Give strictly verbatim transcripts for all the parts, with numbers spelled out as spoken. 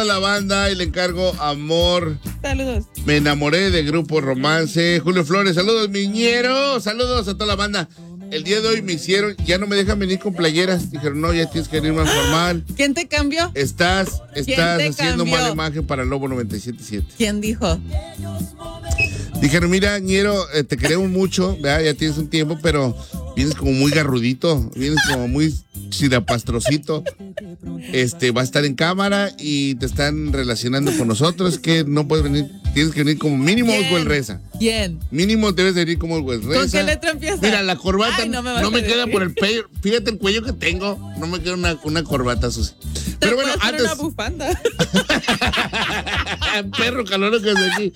a la banda y le encargo Amor. Saludos. Me enamoré de Grupo Romance. Julio Flores, saludos, miñero. Saludos a toda la banda. El día de hoy me hicieron, ya no me dejan venir con playeras. Dijeron, no, ya tienes que venir más formal. ¿Quién te cambió? Estás, estás te haciendo cambió? mala imagen para Lobo noventa y siete punto siete. ¿Quién dijo? Dijeron, mira, ñero, eh, te queremos mucho, ¿verdad? Ya tienes un tiempo, pero vienes como muy garrudito, vienes como muy chirapastrocito. Este, va a estar en cámara y te están relacionando con nosotros, que no puedes venir, tienes que venir como mínimo Oswald Reza. ¿Quién? Mínimo debes de venir como Oswald Reza. ¿Con qué letra empieza? Mira, la corbata Ay, no me, no me a queda decir. por el cuello, fíjate el cuello que tengo, no me queda una, una corbata sucia. Pero bueno, puedes antes... una bufanda. Perro calor que es aquí.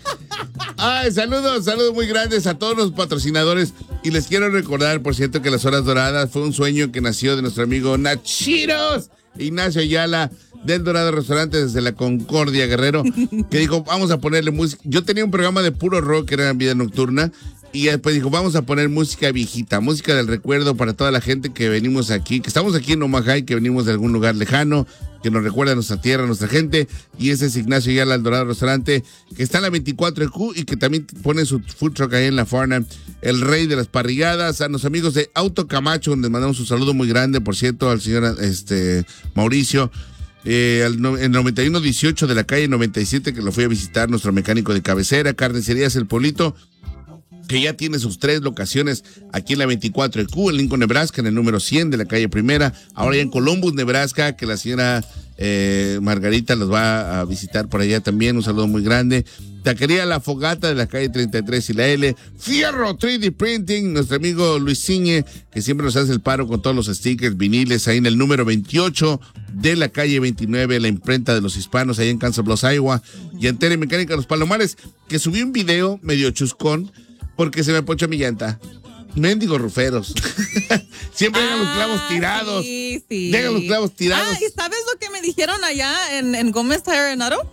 Ay, saludos, saludos muy grandes a todos los patrocinadores. Y les quiero recordar, por cierto, que Las Horas Doradas fue un sueño que nació de nuestro amigo Nachiros Ignacio Ayala, del Dorado Restaurante desde la Concordia, Guerrero, que dijo, vamos a ponerle música. Yo tenía un programa de puro rock que era en vida nocturna. Y después dijo, vamos a poner música viejita, música del recuerdo para toda la gente que venimos aquí, que estamos aquí en Omaha y que venimos de algún lugar lejano, que nos recuerda a nuestra tierra, a nuestra gente. Y ese es Ignacio Ayala, el Dorado Restaurante, que está en la veinticuatro E Q y que también pone su food truck ahí en la Farnham, el rey de las parrilladas. A los amigos de Auto Camacho, donde mandamos un saludo muy grande, por cierto, al señor este, Mauricio. Eh, el, el noventa y uno dieciocho de la calle noventa y siete, que lo fui a visitar, nuestro mecánico de cabecera. Carnicerías El Polito, que ya tiene sus tres locaciones aquí en la veinticuatro E Q, en Lincoln, Nebraska, en el número cien de la calle Primera, ahora ya en Columbus, Nebraska, que la señora eh, Margarita los va a visitar por allá también, un saludo muy grande. Taquería La Fogata de la calle treinta y tres y la L, Fierro tres D Printing, nuestro amigo Luis Ciñe, que siempre nos hace el paro con todos los stickers, viniles, ahí en el número veintiocho de la calle veintinueve, la imprenta de los hispanos, ahí en Kansas Bluffs, Iowa, y en Tere Mecánica Los Palomares, que subí un video medio chuscón, porque se me ponchó mi llanta. Mendigos ruferos. Siempre dejan los clavos tirados. Sí, sí. Dejan los clavos tirados. Ah, ¿y sabes lo que me dijeron allá en, en Gómez Tire and Auto?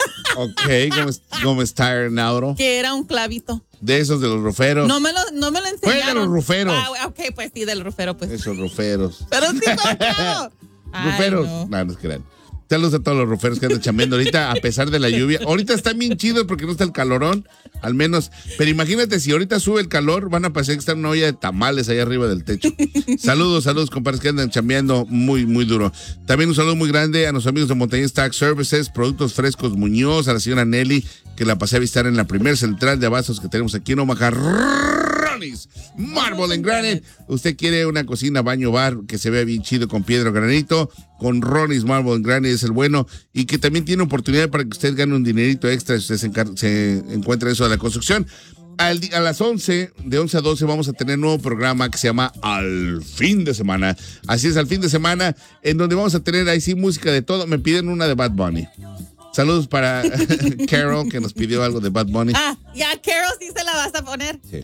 Ok, Gómez, Gómez Tire and Auto. Que era un clavito. De esos de los ruferos. No me lo, no me lo enseñaron. Fue de los ruferos. Ah, ok, pues sí, del rufero, pues. Esos ruferos. Pero sí fue un clavo. Ay, Ruferos. no. No, no es crean. Saludos a todos los ruferos que andan chambeando ahorita, a pesar de la lluvia. Ahorita están bien chidos porque no está el calorón, al menos. Pero imagínate, si ahorita sube el calor, van a parecer que está una olla de tamales allá arriba del techo. Saludos, saludos, compadres que andan chambeando muy, muy duro. También un saludo muy grande a nuestros amigos de Montañez Tax Services, Productos Frescos Muñoz, a la señora Nelly, que la pasé a visitar en la primer central de abastos que tenemos aquí en Omaha. Ronnie's Marble and Granite. Usted quiere una cocina, baño, bar que se vea bien chido con piedra o granito, con Ronnie's Marble and Granite es el bueno, y que también tiene oportunidad para que usted gane un dinerito extra si usted se, encar- se encuentra eso de la construcción. Al, a las once, de once a doce, vamos a tener un nuevo programa que se llama Al Fin de Semana. Así es, Al Fin de Semana, en donde vamos a tener ahí sí música de todo. Me piden una de Bad Bunny. Saludos para Carol, que nos pidió algo de Bad Bunny. Ah, ya, Carol sí se la vas a poner. Sí.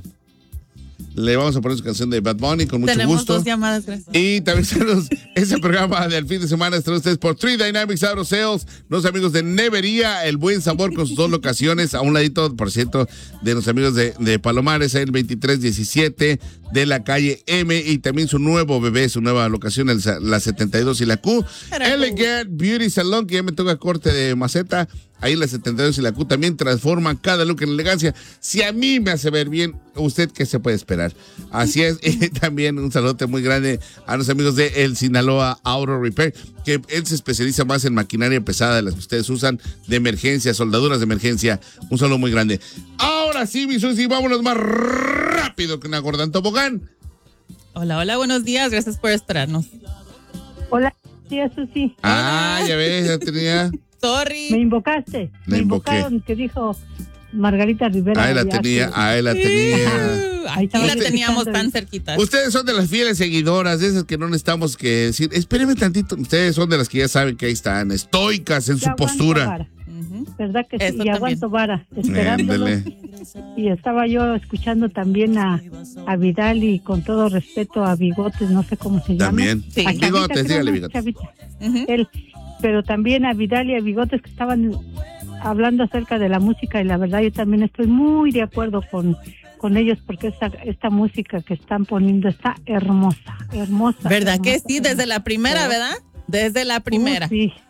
Le vamos a poner su canción de Bad Bunny con mucho Tenemos gusto. dos llamadas, gracias. Y también saludos, ese programa del fin de semana está ustedes por Three Dynamics Auto Sales, los amigos de Nevería, el buen sabor con sus dos locaciones, a un ladito, por cierto, de los amigos de, de Palomares, el veintitrés diecisiete de la calle M, y también su nuevo bebé, su nueva locación, el, la setenta y dos y la Q. Elegant Beauty Salon, que ya me toca corte de maceta. Ahí la setenta y dos y la Q también transforma cada look en elegancia. Si a mí me hace ver bien, ¿usted qué se puede esperar? Así es. Y también un saludote muy grande a los amigos de El Sinaloa Auto Repair, que él se especializa más en maquinaria pesada de las que ustedes usan, de emergencia, soldaduras de emergencia. Un saludo muy grande. Ahora sí, mi Susi, vámonos más rápido que una gorda en tobogán. Hola, hola, buenos días, gracias por esperarnos. Hola, sí, eso sí. Ah, ya ves, ya tenía. Sorry. Me invocaste. Me Me invoqué. invocaron que dijo Margarita Rivera. Ahí la ya tenía, que- ahí la tenía. Aquí estaba la usted- teníamos tan cerquita. Ustedes son de las fieles seguidoras, de esas que no necesitamos que decir, espérenme tantito. Ustedes son de las que ya saben que ahí están, estoicas en Ya su aguanto postura. vara, Ujú. ¿verdad que sí? Eso Y también. aguanto vara, esperándolo. Ándele. Y estaba yo escuchando también a, a Vidal y con todo respeto a Bigotes, no sé cómo se llama. También. Sí. A Chavita, Bigotes, creo, dígale, ¿no? Bigotes. Chavita. Ujú. Él, pero también a Vidal y a Bigotes que estaban hablando acerca de la música, y la verdad yo también estoy muy de acuerdo con, con ellos, porque esta, esta música que están poniendo está hermosa, hermosa. ¿Verdad que hermosa, sí? Desde la primera, hermosa. ¿verdad? Desde la primera. Uh, sí.